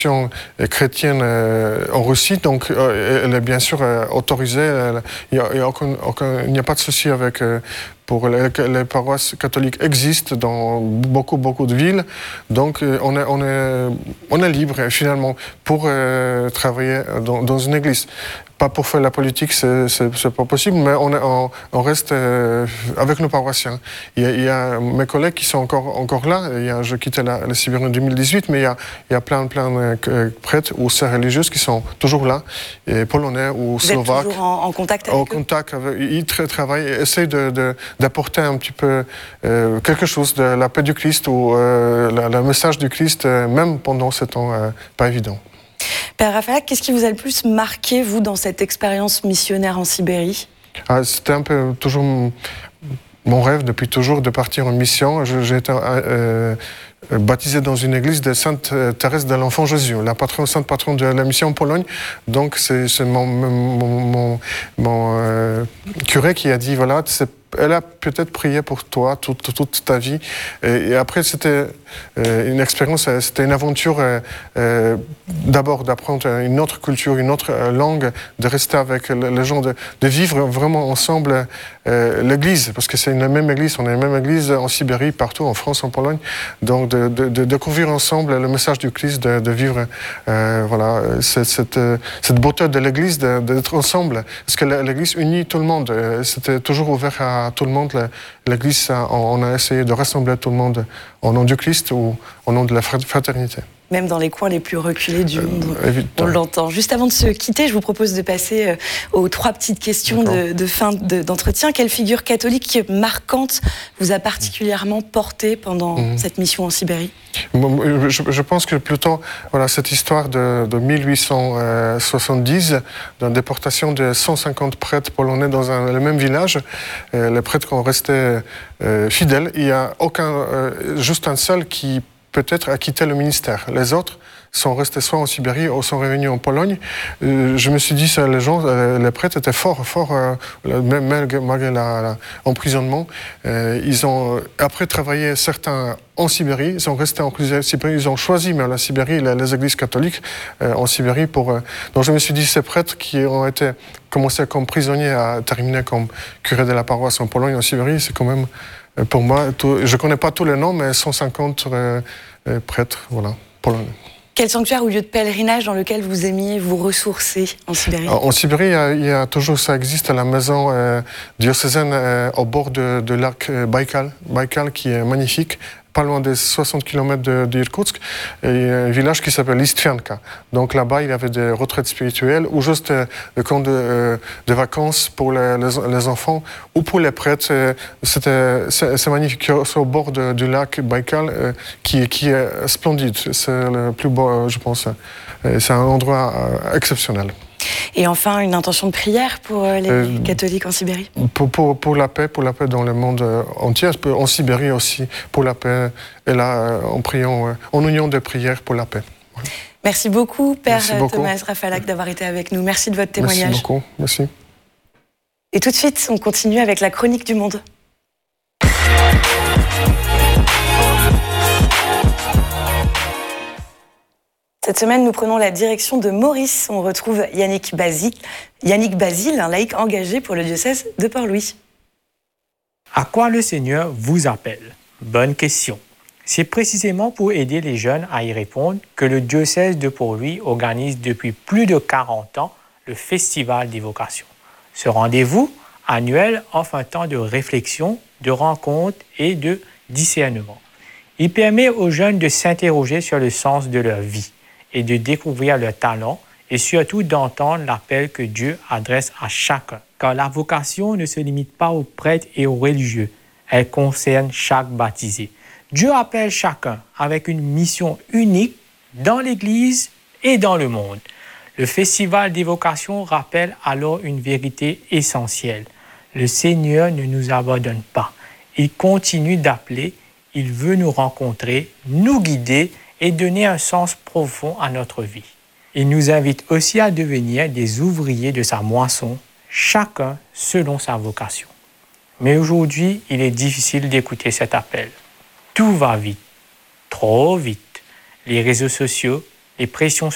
chrétienne en Russie, donc elle est bien sûr autorisée. Il n'y a pas de souci avec. Pour les paroisses catholiques existent dans beaucoup de villes, donc on est libre finalement pour travailler dans une église. Pas pour faire la politique, c'est pas possible, mais on reste avec nos paroissiens. Il y a mes collègues qui sont encore là. Je quittais la Sibérie en 2018, mais il y a plein de prêtres ou sœurs religieuses qui sont toujours là, et polonais ou slovaques. Vous êtes toujours en contact avec eux? En contact avec eux. Ils travaillent et essayent d'apporter un petit peu quelque chose de la paix du Christ ou le message du Christ, même pendant ce temps pas évident. Père Rafalak, qu'est-ce qui vous a le plus marqué, vous, dans cette expérience missionnaire en Sibérie? C'était un peu toujours mon rêve depuis toujours de partir en mission. J'ai été baptisé dans une église de Sainte Thérèse de l'Enfant Jésus, la sainte patronne de la mission en Pologne. Donc c'est mon curé qui a dit, voilà, elle a peut-être prié pour toi toute ta vie. Et après, c'était une expérience, c'était une aventure d'abord d'apprendre une autre culture, une autre langue, de rester avec les gens, de vivre vraiment ensemble l'église, parce que c'est la même église, on a la même église en Sibérie, partout, en France, en Pologne. Donc de découvrir ensemble le message du Christ, de vivre voilà, cette beauté de l'église, d'être ensemble. Parce que l'église unit tout le monde. C'était toujours ouvert à tout le monde. L'église, on a essayé de rassembler tout le monde au nom du Christ ou au nom de la fraternité. Même dans les coins les plus reculés du monde, on l'entend. Juste avant de se quitter, je vous propose de passer aux 3 petites questions de fin d'entretien. Quelle figure catholique marquante vous a particulièrement porté pendant cette mission en Sibérie? Je pense que plutôt voilà, cette histoire de 1870, de la déportation de 150 prêtres polonais dans le même village. Les prêtres qui ont resté fidèles. Il n'y a juste un seul qui peut-être a quitté le ministère. Les autres sont restés soit en Sibérie ou sont revenus en Pologne. Je me suis dit, les prêtres étaient forts, même malgré l'emprisonnement. Ils ont après travaillé certains en Sibérie, ils sont restés en Sibérie, ils ont choisi même la Sibérie, les églises catholiques en Sibérie. Donc je me suis dit, ces prêtres qui ont été commencés comme prisonniers à terminer comme curé de la paroisse en Pologne, en Sibérie, c'est quand même pour moi, je ne connais pas tous les noms, mais 150 prêtres, voilà, polonais. Quel sanctuaire ou lieu de pèlerinage dans lequel vous aimiez vous ressourcer en Sibérie? En Sibérie, il y a toujours, ça existe, la maison diocésaine au bord de lac Baïkal, qui est magnifique, pas loin des 60 km de Irkoutsk, et un village qui s'appelle Listvianka. Donc là-bas, il y avait des retraites spirituelles ou juste des camps de vacances pour les enfants ou pour les prêtres. C'est magnifique. C'est au bord du lac Baïkal qui est splendide. C'est le plus beau, je pense. C'est un endroit exceptionnel. Et enfin, une intention de prière pour les catholiques en Sibérie? Pour la paix dans le monde entier, en Sibérie aussi, pour la paix, et là, en priant, en union de prières pour la paix. Voilà. Merci beaucoup, Père Thomas Rafalak, d'avoir été avec nous. Merci de votre témoignage. Merci beaucoup, merci. Et tout de suite, on continue avec la chronique du monde. Cette semaine, nous prenons la direction de Maurice. On retrouve Yannick Basile, un laïc engagé pour le diocèse de Port-Louis. À quoi le Seigneur vous appelle? Bonne question. C'est précisément pour aider les jeunes à y répondre que le diocèse de Port-Louis organise depuis plus de 40 ans le Festival des vocations. Ce rendez-vous annuel offre un temps de réflexion, de rencontre et de discernement. Il permet aux jeunes de s'interroger sur le sens de leur vie et de découvrir leurs talents et surtout d'entendre l'appel que Dieu adresse à chacun. Car la vocation ne se limite pas aux prêtres et aux religieux, elle concerne chaque baptisé. Dieu appelle chacun avec une mission unique dans l'Église et dans le monde. Le Festival des vocations rappelle alors une vérité essentielle. Le Seigneur ne nous abandonne pas. Il continue d'appeler, il veut nous rencontrer, nous guider et donner un sens profond à notre vie. Il nous invite aussi à devenir des ouvriers de sa moisson, chacun selon sa vocation. Mais aujourd'hui, il est difficile d'écouter cet appel. Tout va vite, trop vite. Les réseaux sociaux, et pression